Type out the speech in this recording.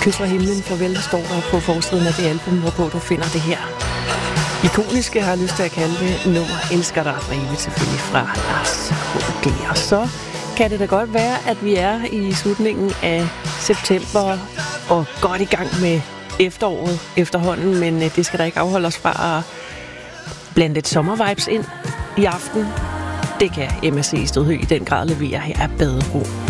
Kys fra himlen, farvel, står der på forsiden af det album, hvorpå du finder det her ikoniske, har jeg lyst til at kalde det, nummer Elsker dig for evigt, selvfølgelig fra Lars H.G. Og så kan det da godt være, at vi er i slutningen af september og godt i gang med efteråret efterhånden, men det skal da ikke afholde os fra at blande lidt sommervibes ind i aften. Det kan MSC Stødhø i den grad levere. Her er Badebro.